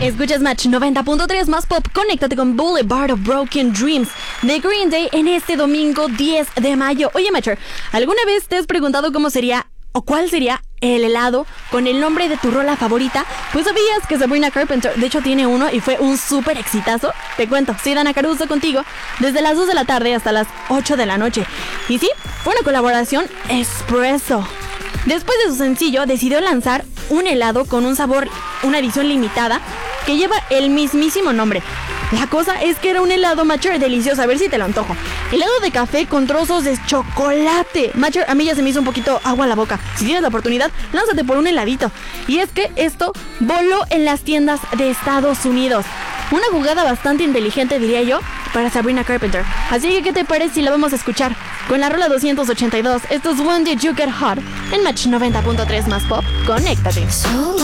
Escuchas Match 90.3 más pop. Conéctate con Boulevard of Broken Dreams de Green Day en este domingo 10 de mayo. Oye, Matcher, ¿alguna vez te has preguntado cómo sería o cuál sería el helado con el nombre de tu rola favorita? Pues sabías que Sabrina Carpenter de hecho tiene uno y fue un súper exitazo. Te cuento, soy Dana Caruso contigo desde las 2 de la tarde hasta las 8 de la noche. Y sí, fue una colaboración espresso. Después de su sencillo decidió lanzar un helado con un sabor, una edición limitada que lleva el mismísimo nombre. La cosa es que era un helado Matcher delicioso, a ver si te lo antojo. Helado de café con trozos de chocolate. Matcher, a mí ya se me hizo un poquito agua a la boca. Si tienes la oportunidad, lánzate por un heladito. Y es que esto voló en las tiendas de Estados Unidos. Una jugada bastante inteligente, diría yo, para Sabrina Carpenter. Así que, ¿qué te parece si la vamos a escuchar? Con la rola 282, esto es When Did You Get Hot en Match 90.3 más pop. Conéctate.